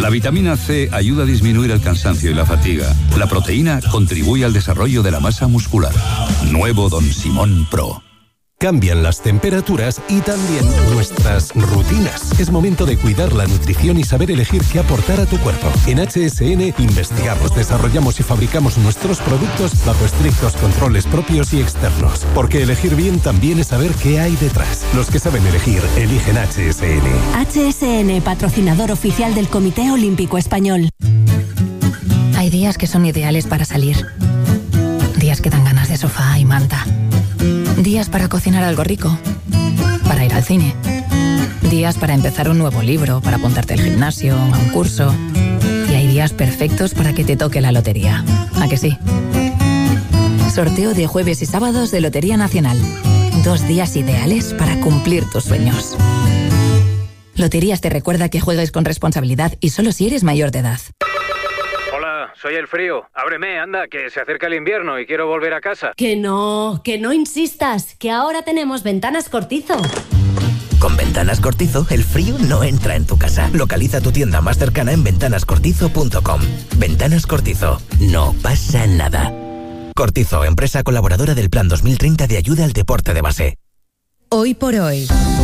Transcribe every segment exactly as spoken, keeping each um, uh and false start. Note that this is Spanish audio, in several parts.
La vitamina C ayuda a disminuir el cansancio y la fatiga. La proteína contribuye al desarrollo de la masa muscular. Nuevo Don Simón Pro. Cambian las temperaturas y también nuestras rutinas. Es momento de cuidar la nutrición y saber elegir qué aportar a tu cuerpo. En H S N investigamos, desarrollamos y fabricamos nuestros productos bajo estrictos controles propios y externos. Porque elegir bien también es saber qué hay detrás. Los que saben elegir, eligen H S N. H S N, patrocinador oficial del Comité Olímpico Español. Hay días que son ideales para salir. Días que dan ganas de sofá y manta. Días para cocinar algo rico, para ir al cine. Días para empezar un nuevo libro, para apuntarte al gimnasio, a un curso. Y hay días perfectos para que te toque la lotería. ¿A que sí? Sorteo de jueves y sábados de Lotería Nacional. Dos días ideales para cumplir tus sueños. Loterías te recuerda que juegues con responsabilidad y solo si eres mayor de edad. Soy el frío. Ábreme, anda, que se acerca el invierno y quiero volver a casa. Que no, que no insistas, que ahora tenemos Ventanas Cortizo. Con Ventanas Cortizo, el frío no entra en tu casa. Localiza tu tienda más cercana en ventanas cortizo punto com. Ventanas Cortizo. No pasa nada. Cortizo, empresa colaboradora del Plan dos mil treinta de ayuda al deporte de base. Hoy por hoy,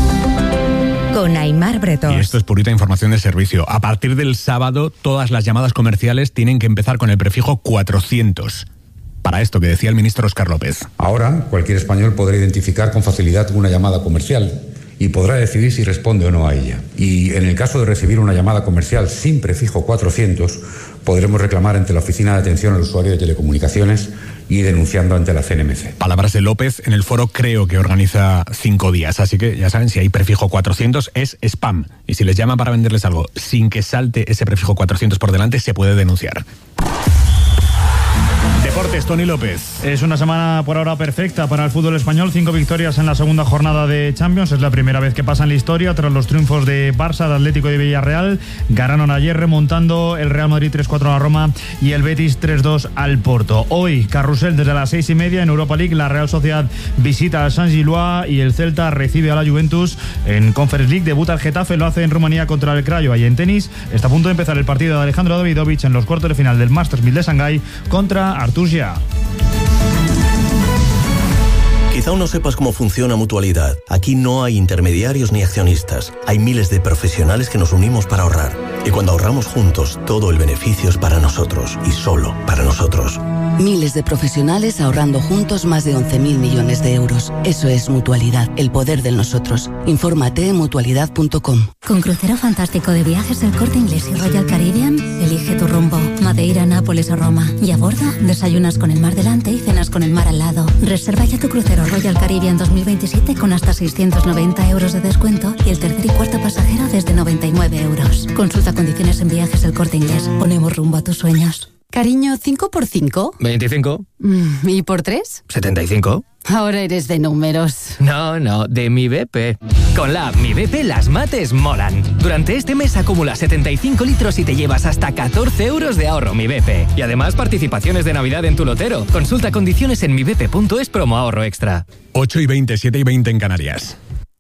con Aimar Bretón. Y esto es purita información de servicio. A partir del sábado, todas las llamadas comerciales tienen que empezar con el prefijo cuatrocientos. Para esto que decía el ministro Óscar López. Ahora, cualquier español podrá identificar con facilidad una llamada comercial y podrá decidir si responde o no a ella. Y en el caso de recibir una llamada comercial sin prefijo cuatrocientos, podremos reclamar ante la Oficina de Atención al Usuario de Telecomunicaciones y denunciando ante la C N M C. Palabras de López en el foro Creo, que organiza cinco días. Así que ya saben, si hay prefijo cuatrocientos es spam. Y si les llaman para venderles algo sin que salte ese prefijo cuatrocientos por delante, se puede denunciar. Deportes, Tony López. Es una semana por ahora perfecta para el fútbol español. Cinco victorias en la segunda jornada de Champions. Es la primera vez que pasa en la historia tras los triunfos de Barça, de Atlético y de Villarreal. Ganaron ayer remontando el Real Madrid tres cuatro a la Roma y el Betis tres dos al Porto. Hoy, carrusel desde las seis y media en Europa League. La Real Sociedad visita al San Gilois y el Celta recibe a la Juventus. En Conference League debuta el Getafe, lo hace en Rumanía contra el Craiova. Y en tenis está a punto de empezar el partido de Alejandro Davidovich en los cuartos de final del Masters mil de Shanghái contra Artur Gia. Quizá aún no sepas cómo funciona Mutualidad. Aquí no hay intermediarios ni accionistas. Hay miles de profesionales que nos unimos para ahorrar. Y cuando ahorramos juntos, todo el beneficio es para nosotros y solo para nosotros. Miles de profesionales ahorrando juntos más de once mil millones de euros. Eso es Mutualidad, el poder del nosotros. Infórmate en mutualidad punto com. Con crucero fantástico de viajes El Corte Inglés y Royal Caribbean, elige tu rumbo. Madeira, Nápoles o Roma. Y a bordo, desayunas con el mar delante y cenas con el mar al lado. Reserva ya tu crucero Royal Caribbean dos mil veintisiete con hasta seiscientos noventa euros de descuento y el tercer y cuarto pasajero desde noventa y nueve euros. Consulta condiciones en Viajes El Corte Inglés. Ponemos rumbo a tus sueños. Cariño, ¿cinco por cinco? veinticinco. Mm, ¿Y por tres? setenta y cinco. Ahora eres de números. No, no, de mi B P. Con la app Mi B P las mates molan. Durante este mes acumulas setenta y cinco litros y te llevas hasta catorce euros de ahorro Mi B P. Y además participaciones de Navidad en tu lotero. Consulta condiciones en mi b p punto es promo ahorro extra. ocho y veinte, siete y veinte en Canarias.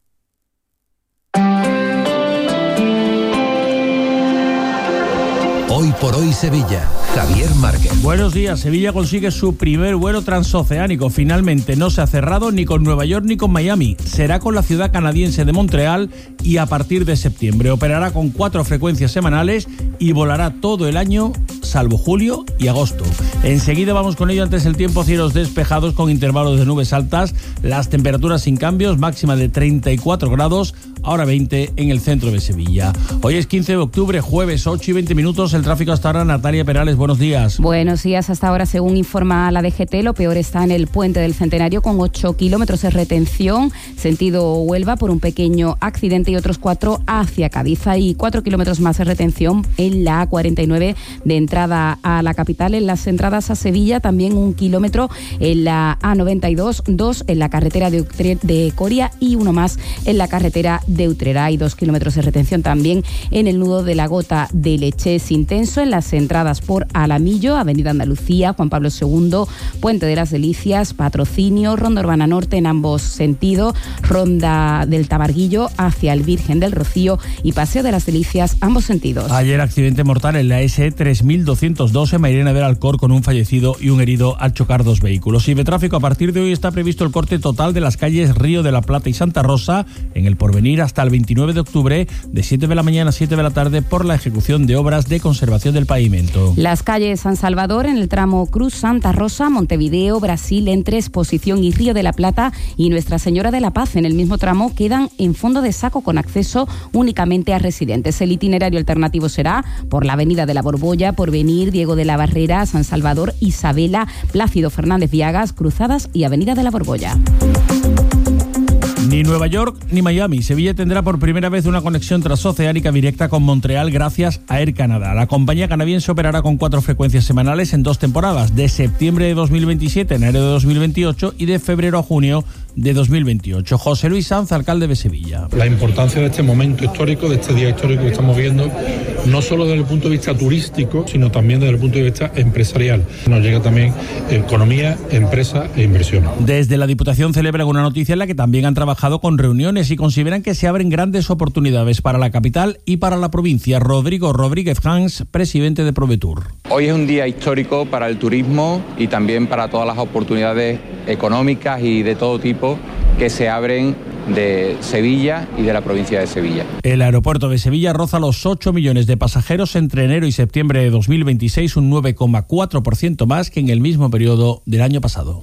Hoy por hoy Sevilla. Javier Márquez. Buenos días. Sevilla consigue su primer vuelo transoceánico. Finalmente no se ha cerrado ni con Nueva York ni con Miami. Será con la ciudad canadiense de Montreal y a partir de septiembre operará con cuatro frecuencias semanales y volará todo el año, salvo julio y agosto. Enseguida vamos con ello. Antes el tiempo, cielos despejados con intervalos de nubes altas, las temperaturas sin cambios, máxima de treinta y cuatro grados, ahora veinte en el centro de Sevilla. Hoy es quince de octubre, jueves, ocho y veinte minutos. El tráfico hasta ahora, Natalia Perales, buenos días. Buenos días. Hasta ahora, según informa la D G T, lo peor está en el Puente del Centenario con ocho kilómetros de retención, sentido Huelva, por un pequeño accidente y otros cuatro hacia Cádiz. Hay cuatro kilómetros más de retención en la A cuarenta y nueve de entrada a la capital. En las entradas a Sevilla también un kilómetro en la A noventa y dos, dos en la carretera de, de Coria y uno más en la carretera de de Utrera. Hay dos kilómetros de retención también en el nudo de la Gota de Lechés, intenso en las entradas por Alamillo, Avenida Andalucía, Juan Pablo segundo, Puente de las Delicias, Patrocinio, Ronda Urbana Norte en ambos sentidos, Ronda del Tabarguillo hacia el Virgen del Rocío y Paseo de las Delicias, ambos sentidos. Ayer accidente mortal en la S E tres mil doscientos dos en Mairena del Alcor con un fallecido y un herido al chocar dos vehículos. Y de tráfico, a partir de hoy está previsto el corte total de las calles Río de la Plata y Santa Rosa en el Porvenir hasta el veintinueve de octubre de siete de la mañana a siete de la tarde por la ejecución de obras de conservación del pavimento. Las calles San Salvador en el tramo Cruz Santa Rosa, Montevideo, Brasil entre Exposición y Río de la Plata y Nuestra Señora de la Paz en el mismo tramo quedan en fondo de saco con acceso únicamente a residentes. El itinerario alternativo será por la Avenida de la Borbolla, Porvenir, Diego de la Barrera, San Salvador, Isabela, Plácido Fernández Viagas, Cruzadas y Avenida de la Borbolla. Ni Nueva York ni Miami. Sevilla tendrá por primera vez una conexión transoceánica directa con Montreal gracias a Air Canada. La compañía canadiense operará con cuatro frecuencias semanales en dos temporadas, de septiembre de dos mil veintisiete a enero de dos mil veintiocho y de febrero a junio de dos mil veintiocho. José Luis Sanz, alcalde de Sevilla. La importancia de este momento histórico, de este día histórico que estamos viendo, no solo desde el punto de vista turístico, sino también desde el punto de vista empresarial. Nos llega también economía, empresa e inversión. Desde la Diputación celebran una noticia en la que también han trabajado con reuniones y consideran que se abren grandes oportunidades para la capital y para la provincia. Rodrigo Rodríguez Hans, presidente de Provetur. Hoy es un día histórico para el turismo y también para todas las oportunidades económicas y de todo tipo que se abren de Sevilla y de la provincia de Sevilla. El aeropuerto de Sevilla roza los ocho millones de pasajeros entre enero y septiembre de dos mil veintiséis, un nueve coma cuatro por ciento más que en el mismo periodo del año pasado.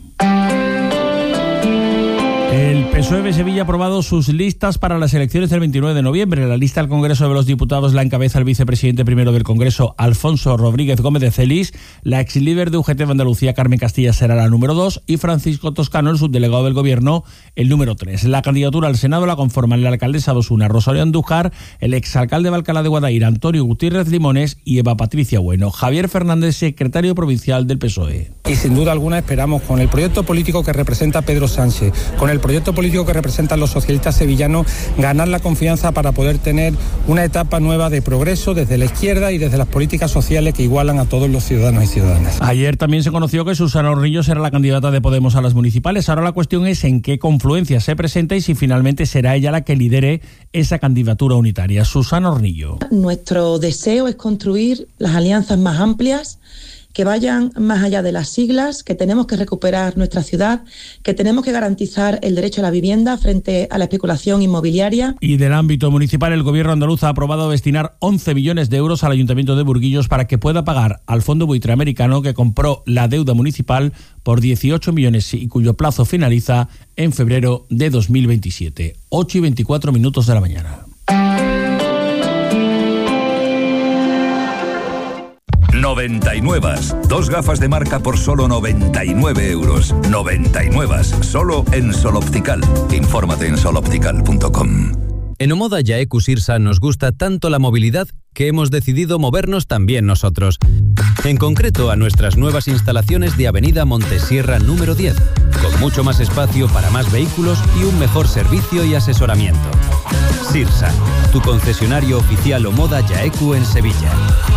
El P S O E de Sevilla ha aprobado sus listas para las elecciones del veintinueve de noviembre. La lista al Congreso de los Diputados la encabeza el vicepresidente primero del Congreso, Alfonso Rodríguez Gómez de Celis. La ex líder de U G T de Andalucía, Carmen Castilla, será la número dos y Francisco Toscano, el subdelegado del Gobierno, el número tres. La candidatura al Senado la conforman la alcaldesa de Osuna, Rosario Andújar, el exalcalde de Alcalá de Guadaira, Antonio Gutiérrez Limones y Eva Patricia Bueno. Javier Fernández, secretario provincial del P S O E. Y sin duda alguna esperamos, con el proyecto político que representa Pedro Sánchez, con el proyecto político que representan los socialistas sevillanos, ganar la confianza para poder tener una etapa nueva de progreso desde la izquierda y desde las políticas sociales que igualan a todos los ciudadanos y ciudadanas. Ayer también se conoció que Susana Hornillo será la candidata de Podemos a las municipales. Ahora la cuestión es en qué confluencia se presenta y si finalmente será ella la que lidere esa candidatura unitaria. Susana Hornillo. Nuestro deseo es construir las alianzas más amplias, que vayan más allá de las siglas, que tenemos que recuperar nuestra ciudad, que tenemos que garantizar el derecho a la vivienda frente a la especulación inmobiliaria. Y del ámbito municipal, el Gobierno andaluz ha aprobado destinar once millones de euros al Ayuntamiento de Burguillos para que pueda pagar al Fondo Buitre Americano, que compró la deuda municipal por dieciocho millones y cuyo plazo finaliza en febrero de dos mil veintisiete. ocho y veinticuatro minutos de la mañana. noventa y nueve. Dos gafas de marca por solo noventa y nueve euros. noventa y nueve. Solo en Sol Optical. Infórmate en sol optical punto com. En Omoda Jaecu Sirsa nos gusta tanto la movilidad que hemos decidido movernos también nosotros. En concreto a nuestras nuevas instalaciones de Avenida Montesierra número diez, con mucho más espacio para más vehículos y un mejor servicio y asesoramiento. Sirsa, tu concesionario oficial Omoda Jaecu en Sevilla.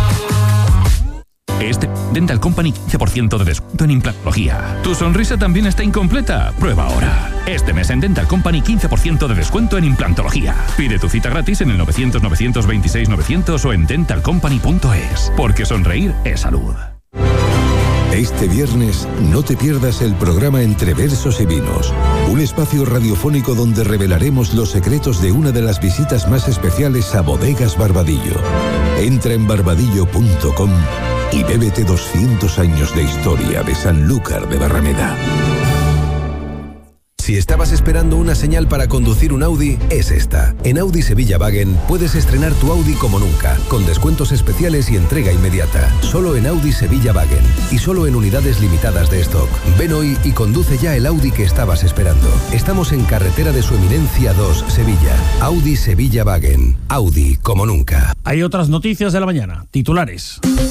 Este Dental Company quince por ciento de descuento en implantología. ¿Tu sonrisa también está incompleta? Prueba ahora. Este mes en Dental Company quince por ciento de descuento en implantología. Pide tu cita gratis en el novecientos, novecientos veintiséis, novecientos o en dental company punto es. Porque sonreír es salud. Este viernes no te pierdas el programa Entre Versos y Vinos, un espacio radiofónico donde revelaremos los secretos de una de las visitas más especiales a Bodegas Barbadillo. Entra en barbadillo punto com y bébete doscientos años de historia de Sanlúcar de Barrameda. Si estabas esperando una señal para conducir un Audi, es esta. En Audi Sevilla Wagen puedes estrenar tu Audi como nunca, con descuentos especiales y entrega inmediata. Solo en Audi Sevilla Wagen y solo en unidades limitadas de stock. Ven hoy y conduce ya el Audi que estabas esperando. Estamos en Carretera de Su Eminencia dos, Sevilla. Audi Sevilla Wagen. Audi como nunca. Hay otras noticias de la mañana. Titulares.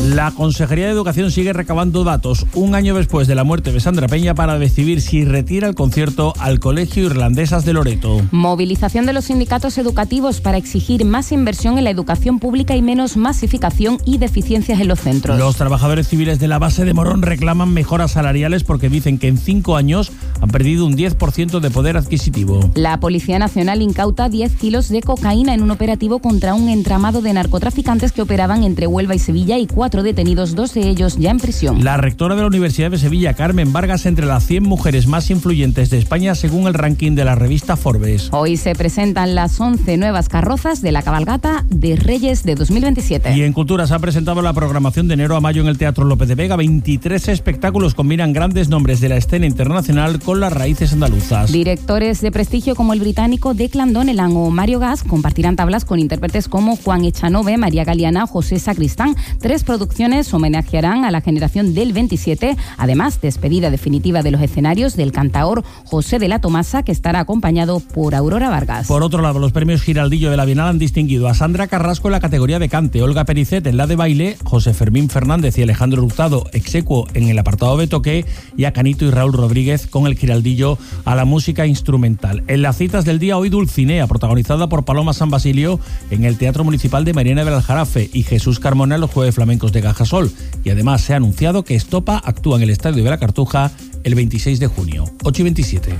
La Consejería de Educación sigue recabando datos un año después de la muerte de Sandra Peña para decidir si retira el concierto al Colegio Irlandesas de Loreto. Movilización de los sindicatos educativos para exigir más inversión en la educación pública y menos masificación y deficiencias en los centros. Los trabajadores civiles de la base de Morón reclaman mejoras salariales porque dicen que en cinco años han perdido un diez por ciento de poder adquisitivo. La Policía Nacional incauta diez kilos de cocaína en un operativo contra un entramado de narcotraficantes que operaban entre Huelva y Sevilla y cuatro detenidos, dos de ellos ya en prisión. La rectora de la Universidad de Sevilla, Carmen Vargas, entre las cien mujeres más influyentes de España según el ranking de la revista Forbes. Hoy se presentan las once nuevas carrozas de la cabalgata de Reyes de dos mil veintisiete. Y en Cultura se ha presentado la programación de enero a mayo en el Teatro López de Vega. veintitrés espectáculos combinan grandes nombres de la escena internacional con las raíces andaluzas. Directores de prestigio como el británico Declan Donnellan o Mario Gas compartirán tablas con intérpretes como Juan Echanove, María Galeana o José Sacristán. Tres producciones homenajearán a la generación del veintisiete, además despedida definitiva de los escenarios del cantaor José de la Tomasa, que estará acompañado por Aurora Vargas. Por otro lado, los premios Giraldillo de la Bienal han distinguido a Sandra Carrasco en la categoría de cante, Olga Pericet en la de baile, José Fermín Fernández y Alejandro Hurtado exequo en el apartado de toque y a Canito y Raúl Rodríguez con el Giraldillo a la música instrumental. En las citas del día hoy, Dulcinea, protagonizada por Paloma San Basilio en el Teatro Municipal de Mariana del Aljarafe, y Jesús Carmona en los Jueves Flamencos de Cajasol. Y además se ha anunciado que Estopa actúa en el Estadio de la Cartuja el veintiséis de junio. ocho y veintisiete.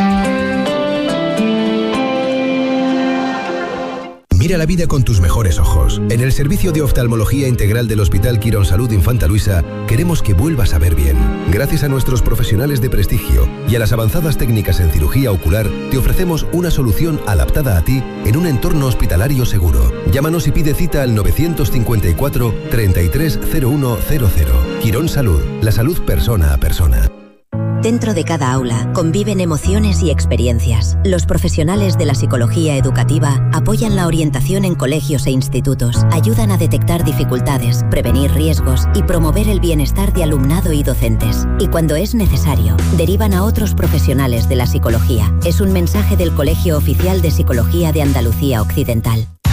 Mira la vida con tus mejores ojos. En el Servicio de Oftalmología Integral del Hospital Quirón Salud Infanta Luisa queremos que vuelvas a ver bien. Gracias a nuestros profesionales de prestigio y a las avanzadas técnicas en cirugía ocular, te ofrecemos una solución adaptada a ti en un entorno hospitalario seguro. Llámanos y pide cita al novecientos cincuenta y cuatro, treinta y tres, cero uno cero cero. Quirón Salud, la salud persona a persona. Dentro de cada aula conviven emociones y experiencias. Los profesionales de la psicología educativa apoyan la orientación en colegios e institutos, ayudan a detectar dificultades, prevenir riesgos y promover el bienestar de alumnado y docentes. Y cuando es necesario, derivan a otros profesionales de la psicología. Es un mensaje del Colegio Oficial de Psicología de Andalucía Occidental.